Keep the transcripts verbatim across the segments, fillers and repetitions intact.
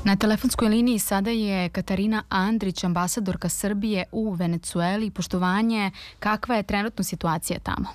Na telefonskoj liniji sada je Katarina Andrić, ambasadorka Srbije u Venecueli. Poštovanje, kakva je trenutno situacija tamo?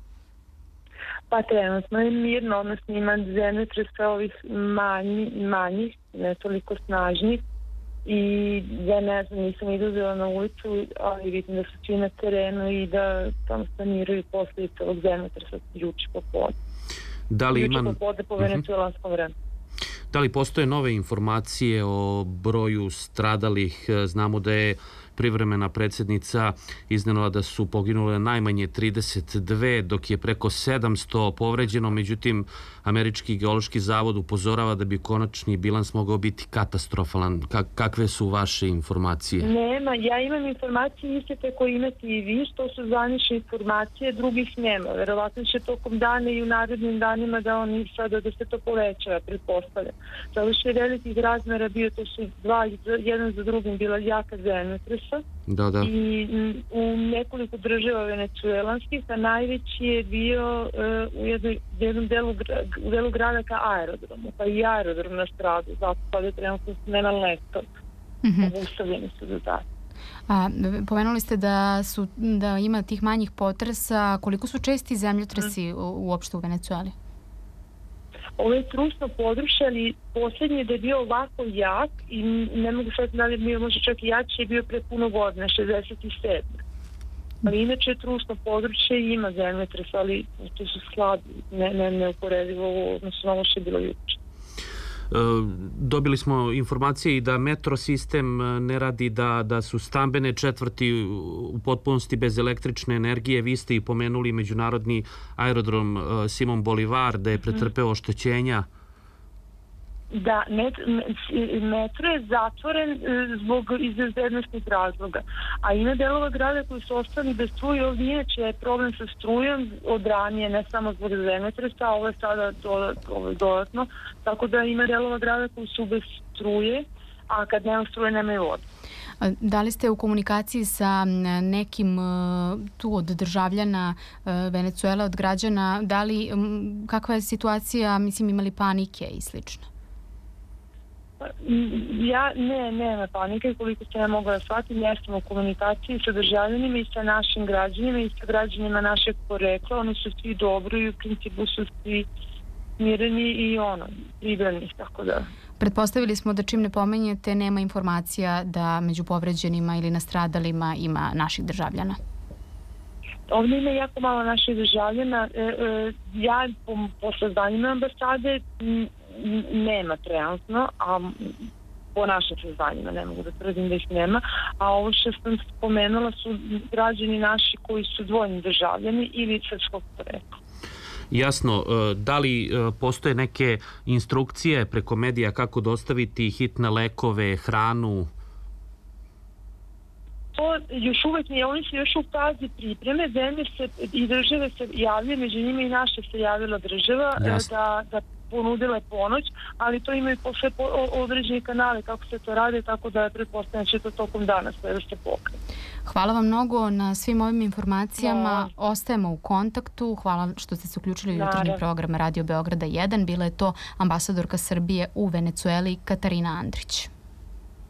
Pa trenutno je mirno, odnosno ima zemljotresa ovih manji, manjih, ne toliko snažnih. I ja ne znam, nisam izlazila na ulicu, ali vidim da su svi na terenu i da tamo saniraju posljedice ovog zemljotresa juče popodne. Da li ima... Juče popodne po venecuelanskom vremenu. Da li postoje nove informacije o broju stradalih? Znamo da je privremena predsjednica iznenula da su poginule najmanje trideset dve, dok je preko sedamsto povređeno. Međutim, Američki geološki zavod upozorava da bi konačni bilans mogao biti katastrofalan. Kakve su vaše informacije? Nema, ja imam informacije iste koje imate i vi, što su zvanične informacije, drugih nema. Verovatno će tokom dana i u narednim danima da oni sada da se to povećava, pretpostavljam. Zato što je velikih razmera bio, to su dva, jedan za drugim bila jaka zemljotresa. Da, da. I u nekoliko država venecuelanskih, a najveći je bio uh, u jednom, jednom delu, u delu grada ka aerodromu, pa i aerodrom na stradu, zato sada je trenutno nema letov. Mm-hmm. Ustavljeni su do tada. A, pomenuli ste da, su, da ima tih manjih potresa. Koliko su česti zemljotresi mm. uopšte u Venecueli? Ovo je trusno područje, ali posljednji da je bio ovako jak i ne mogu sad da li je bio možda čak i jači, je bio pre puno godina, šezdeset sedam. Ali inače je trusno područje i ima zemljotres, ali to su slabi, ne, ne, neuporedivo, odnosno ovo što je bilo juče. Dobili smo informacije i da metro sistem ne radi, da, da su stambene četvrti u potpunosti bez električne energije. Vi ste i pomenuli međunarodni aerodrom Simon Bolivar da je pretrpeo oštećenja. Da, metro je zatvoren zbog izvednostnih razloga, a ima delova grada koji su ostali bez struje. Ovdje inače je problem sa strujom od ranije, ne samo zbog zemljotresa, a ovo je sada dodatno, tako da ima delova grada koji su bez struje, a kad nema struje nema i voda. Da li ste u komunikaciji sa nekim tu od državljana Venecuela, od građana, da li, kakva je situacija, mislim, imali panike i slično? Ja, ne, nema panike, koliko se ne mogu da shvatim, ja sam u komunikaciji sa državljanima i sa našim građanima i sa građanima našeg porekla, oni su svi dobro i u principu su svi mireni i ono, pribrani, tako da. Pretpostavili smo da čim ne pomenjete, nema informacija da među povređenima ili nastradalima ima naših državljana. Ovdje ima jako malo naših državljana. E, e, ja po, po saznanjima ambasade nema trenutno, a po našim saznanjima ne mogu da tvrdim da ih nema, a ovo što sam spomenula su građani naši koji su dvojni državljani ili srpskog porekla. Jasno, da li postoje neke instrukcije preko medija kako dostaviti hitne lekove, hranu? To još uvijek nije, oni su još u fazi pripreme, zemlje se i države se javljaju, među njima i naša se javila država da, da ponudile pomoć, ali to imaju sve po, određeni kanale kako se to radi, tako da je pretpostavljeno će to tokom dana sve da se pokrije. Hvala vam mnogo na svim ovim informacijama. No. Ostajemo u kontaktu. Hvala što ste se uključili u jutarnji program Radio Beograda jedan. Bila je to ambasadorka Srbije u Venecueli Katarina Andrić.